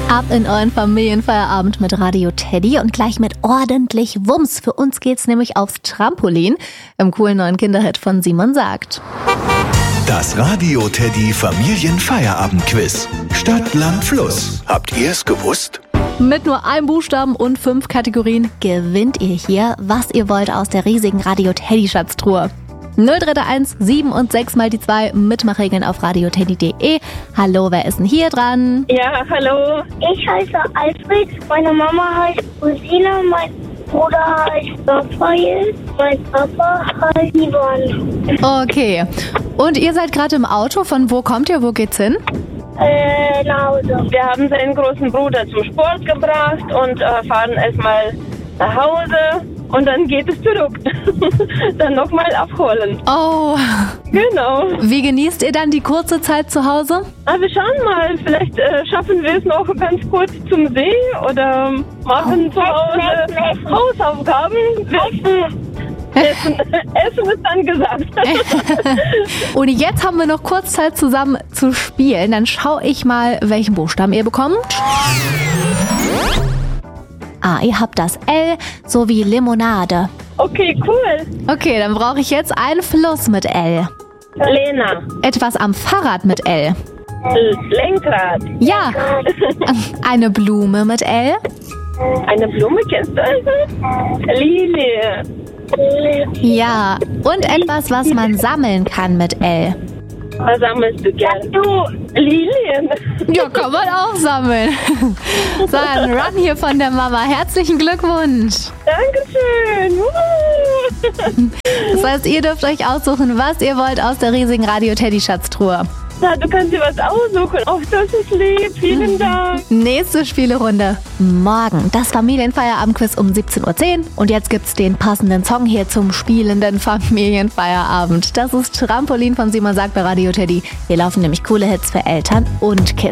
Ab in euren Familienfeierabend mit Radio Teddy und gleich mit ordentlich Wumms. Für uns geht's nämlich aufs Trampolin im coolen neuen Kinderhit von Simon Sagt. Das Radio Teddy Familienfeierabend-Quiz. Stadt, Land, Fluss. Habt ihr es gewusst? Mit nur einem Buchstaben und 5 Kategorien gewinnt ihr hier, was ihr wollt aus der riesigen Radio Teddy Schatztruhe. 0331 7 und 6 mal die 2 Mitmachregeln auf radioteddy.de. Hallo, wer ist denn hier dran? Ja, hallo. Ich heiße Alfred, meine Mama heißt Rosina, mein Bruder heißt Raphael, mein Papa heißt Ivan. Okay. Und ihr seid gerade im Auto. Von wo kommt ihr? Wo geht's hin? Nach Hause. Wir haben seinen großen Bruder zum Sport gebracht und fahren erstmal nach Hause und dann geht es zurück. Dann nochmal abholen. Oh. Genau. Wie genießt ihr dann die kurze Zeit zu Hause? Aber wir schauen mal, vielleicht schaffen wir es noch ganz kurz zum See oder machen zu Hause Hausaufgaben. Essen ist dann gesagt. Und jetzt haben wir noch kurz Zeit zusammen zu spielen. Dann schaue ich mal, welchen Buchstaben ihr bekommt. Ihr habt das L sowie Limonade. Okay, cool. Okay, dann brauche ich jetzt einen Fluss mit L. Lena. Etwas am Fahrrad mit L. Lenkrad. Ja. Eine Blume mit L. Eine Blume kennst du also? Lilie. Ja. Und etwas, was man sammeln kann mit L. Was sammelst du gern? Du, Lilien. Ja, kann man auch sammeln. So, ein Run hier von der Mama. Herzlichen Glückwunsch. Dankeschön. Das heißt, ihr dürft euch aussuchen, was ihr wollt aus der riesigen Radio Teddy Schatztruhe. Na, du kannst dir was aussuchen. Oh, das ist lieb. Vielen Dank. Nächste Spielerunde morgen. Das Familienfeierabend-Quiz um 17:10 Uhr. Und jetzt gibt's den passenden Song hier zum spielenden Familienfeierabend. Das ist Trampolin von Simon Sagt bei Radio Teddy. Hier laufen nämlich coole Hits für Eltern und Kids.